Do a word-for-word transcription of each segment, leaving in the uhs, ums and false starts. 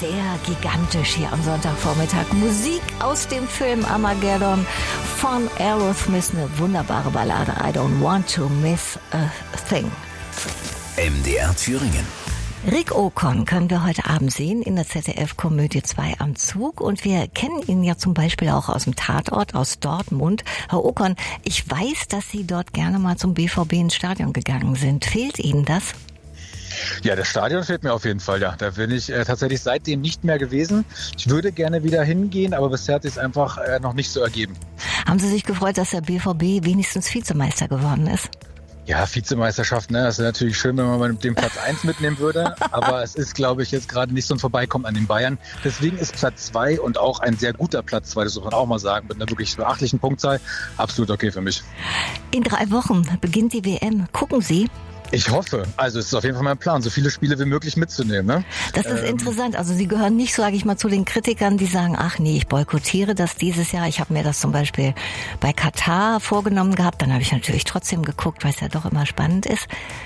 sehr gigantisch hier am Sonntagvormittag. Musik aus dem Film Armageddon von Aerosmith, eine wunderbare Ballade. I don't want to miss a thing. M D R Thüringen. Rick Okon können wir heute Abend sehen in der Z D F-Komödie zwei am Zug. Und wir kennen ihn ja zum Beispiel auch aus dem Tatort, aus Dortmund. Herr Okon, ich weiß, dass Sie dort gerne mal zum B V B ins Stadion gegangen sind. Fehlt Ihnen das? Ja, das Stadion fehlt mir auf jeden Fall, ja. Da bin ich äh, tatsächlich seitdem nicht mehr gewesen. Ich würde gerne wieder hingehen, aber bisher hat es einfach äh, noch nicht so ergeben. Haben Sie sich gefreut, dass der B V B wenigstens Vizemeister geworden ist? Ja, Vizemeisterschaft, ne, das wäre natürlich schön, wenn man den Platz eins mitnehmen würde, aber es ist, glaube ich, jetzt gerade nicht so ein Vorbeikommen an den Bayern. Deswegen ist Platz zwei und auch ein sehr guter Platz zwei, das muss man auch mal sagen, mit einer wirklich beachtlichen Punktzahl, absolut okay für mich. In drei Wochen beginnt die W M. Gucken Sie? Ich hoffe. Also es ist auf jeden Fall mein Plan, so viele Spiele wie möglich mitzunehmen. Ne? Das ist ähm, interessant. Also Sie gehören nicht, sage ich mal, zu den Kritikern, die sagen, ach nee, ich boykottiere das dieses Jahr. Ich habe mir das zum Beispiel bei Katar vorgenommen gehabt. Dann habe ich natürlich trotzdem geguckt, weil es ja doch immer spannend ist.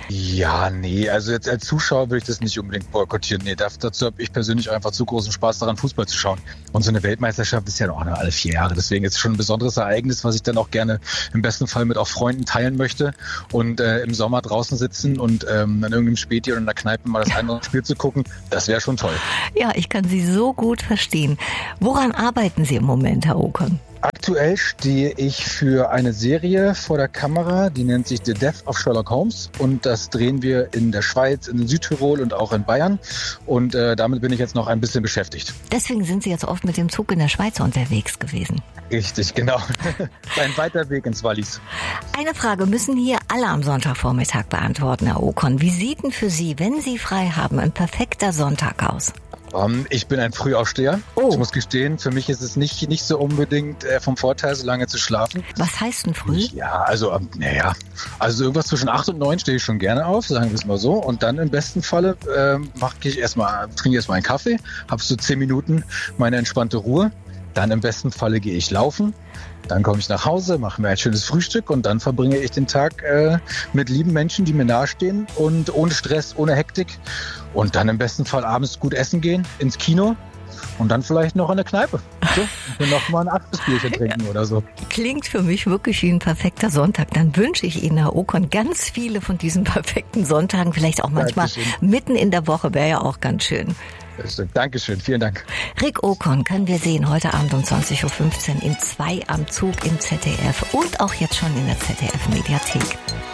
Ja, nee, also jetzt als Zuschauer würde ich das nicht unbedingt boykottieren. Nee, dazu habe ich persönlich einfach zu großen Spaß daran, Fußball zu schauen. Und so eine Weltmeisterschaft ist ja noch alle vier Jahre. Deswegen ist es schon ein besonderes Ereignis, was ich dann auch gerne im besten Fall mit auch Freunden teilen möchte. Und äh, im Sommer draußen sitzen und ähm, an irgendeinem Späti oder in der Kneipe mal das andere Spiel zu gucken, das wäre schon toll. Ja, ich kann Sie so gut verstehen. Woran arbeiten Sie im Moment, Herr Okon? Aktuell stehe ich für eine Serie vor der Kamera, die nennt sich The Death of Sherlock Holmes und das drehen wir in der Schweiz, in Südtirol und auch in Bayern und äh, damit bin ich jetzt noch ein bisschen beschäftigt. Deswegen sind Sie jetzt oft mit dem Zug in der Schweiz unterwegs gewesen. Richtig, genau. Ein weiter Weg ins Wallis. Eine Frage müssen hier alle am Sonntagvormittag beantworten, Herr Okon. Wie sieht denn für Sie, wenn Sie frei haben, ein perfekter Sonntag aus? Um, ich bin ein Frühaufsteher. Oh. Ich muss gestehen, für mich ist es nicht, nicht so unbedingt äh, vom Vorteil, so lange zu schlafen. Was heißt denn früh? Ja, also, ähm, naja, also irgendwas zwischen acht und neun stehe ich schon gerne auf, sagen wir es mal so. Und dann im besten Falle ähm, mache ich erstmal, trinke erstmal einen Kaffee, habe so zehn Minuten meine entspannte Ruhe. Dann im besten Falle gehe ich laufen. Dann komme ich nach Hause, mache mir ein schönes Frühstück und dann verbringe ich den Tag äh, mit lieben Menschen, die mir nahestehen und ohne Stress, ohne Hektik. Und dann im besten Fall abends gut essen gehen, ins Kino und dann vielleicht noch in der Kneipe. So, und noch mal ein Abschlussbierchen trinken oder so. Klingt für mich wirklich wie ein perfekter Sonntag. Dann wünsche ich Ihnen, Herr Okon, ganz viele von diesen perfekten Sonntagen. Vielleicht auch manchmal Dankeschön. Mitten in der Woche, wäre ja auch ganz schön. Dankeschön, vielen Dank. Rick Okon können wir sehen heute Abend um zwanzig Uhr fünfzehn in zwei am Zug im Z D F und auch jetzt schon in der Z D F-Mediathek.